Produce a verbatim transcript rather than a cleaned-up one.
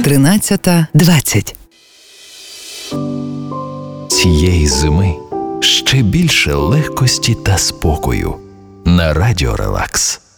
тринадцята двадцять. Цієї зими ще більше легкості та спокою на Радіо Релакс.